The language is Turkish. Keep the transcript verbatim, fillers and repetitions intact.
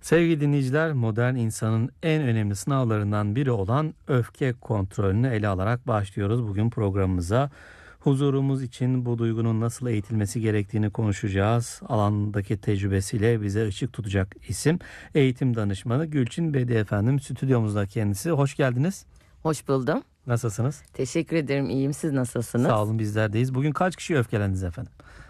Sevgili dinleyiciler, modern insanın en önemli sınavlarından biri olan öfke kontrolünü ele alarak başlıyoruz bugün programımıza. Huzurumuz için bu duygunun nasıl eğitilmesi gerektiğini konuşacağız. Alandaki tecrübesiyle bize ışık tutacak isim eğitim danışmanı Gülçin Bedi efendim. Stüdyomuzda kendisi. Hoş geldiniz. Hoş buldum. Nasılsınız? Teşekkür ederim. İyiyim. Siz nasılsınız? Sağ olun, bizler deyiz. Bugün kaç kişi öfkelendiniz efendim?